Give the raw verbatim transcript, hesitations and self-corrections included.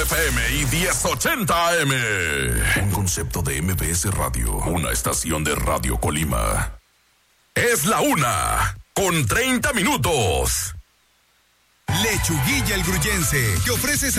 F M y diez ochenta A M. Un concepto de M B S Radio, una estación de Radio Colima. Es la una, con treinta minutos. Lechuguilla el Grullense, que ofrece